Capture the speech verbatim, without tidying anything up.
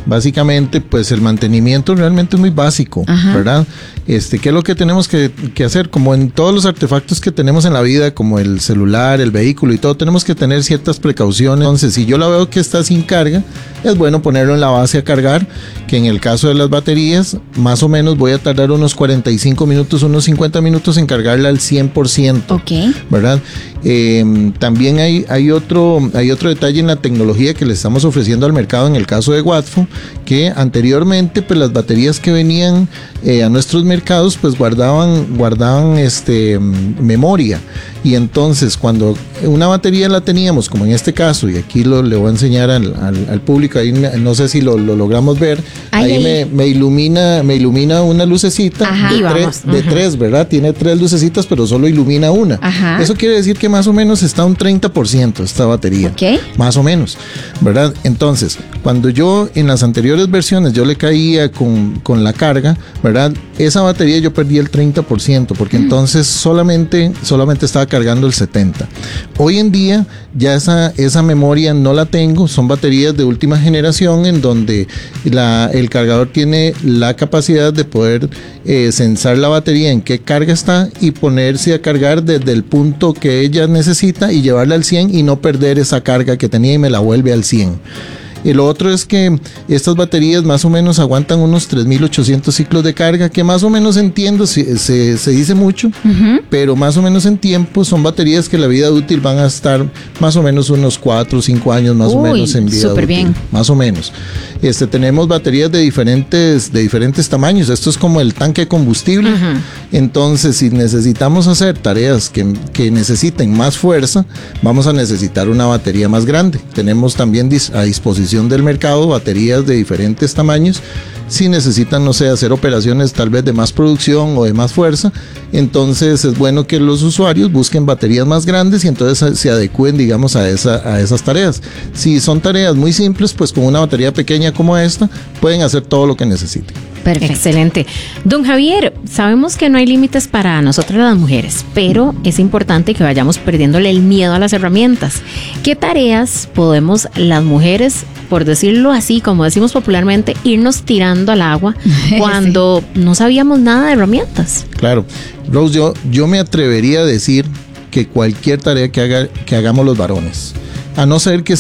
básicamente, pues el mantenimiento realmente es muy básico, Ajá. ¿verdad? Este, ¿qué es lo que tenemos que, que hacer? Como en todos los artefactos que tenemos en la vida, como el celular, el vehículo y todo, tenemos que tener ciertas precauciones. Entonces, si yo la veo que está sin carga, es bueno ponerlo en la base a cargar, que en el caso de las baterías, más o menos voy a tardar unos cuarenta y cinco minutos, unos cincuenta minutos en cargarla al cien por ciento, okay. ¿verdad? Eh, también hay, hay, otro, hay otro detalle en la tecnología que le estamos ofreciendo al mercado en el caso de Watfo, que anteriormente pues las baterías que venían eh, a nuestros mercados pues guardaban, guardaban este, memoria, y entonces cuando una batería la teníamos, como en este caso, y aquí lo, le voy a enseñar al, al, al público, ahí no sé si lo, lo logramos ver, ay, ahí ay. Me, me ilumina me ilumina una lucecita Ajá, de, tres, de tres, ¿verdad? Tiene tres lucecitas, pero solo ilumina una. Ajá. Eso quiere decir que más o menos está un treinta por ciento esta batería, okay. más o menos, ¿verdad? Entonces, cuando yo en las anteriores versiones yo le caía con, con la carga, ¿verdad? Esa batería yo perdí el treinta por ciento, porque mm. entonces solamente, solamente estaba cargando el setenta por ciento. Hoy en día ya esa, esa memoria no la tengo, son baterías de última generación en donde la, el cargador tiene la capacidad de poder eh, censar la batería en qué carga está y ponerse a cargar desde el punto que ella necesita y llevarla al cien y no perder esa carga que tenía y me la vuelve al cien. Y lo otro es que estas baterías más o menos aguantan unos tres mil ochocientos ciclos de carga, que más o menos entiendo, se, se, se dice mucho, uh-huh. pero más o menos en tiempo son baterías que la vida útil van a estar más o menos unos cuatro o cinco años más Uy, o menos en vida útil. Bien. Más o menos. Este, tenemos baterías de diferentes, de diferentes tamaños. Esto es como el tanque de combustible. Uh-huh. Entonces, si necesitamos hacer tareas que, que necesiten más fuerza, vamos a necesitar una batería más grande. Tenemos también dis- a disposición del mercado baterías de diferentes tamaños. Si necesitan, no sé, hacer operaciones tal vez de más producción o de más fuerza, entonces es bueno que los usuarios busquen baterías más grandes y entonces se adecúen, digamos, a, esa, a esas tareas. Si son tareas muy simples, pues con una batería pequeña como esta, pueden hacer todo lo que necesiten. Perfecto. Excelente. Don Javier, sabemos que no hay límites para nosotras las mujeres, pero es importante que vayamos perdiéndole el miedo a las herramientas. ¿Qué tareas podemos las mujeres, por decirlo así, como decimos popularmente, irnos tirando al agua cuando sí. no sabíamos nada de herramientas? Claro. Rose, yo, yo me atrevería a decir que cualquier tarea que, haga, que hagamos los varones, a no ser que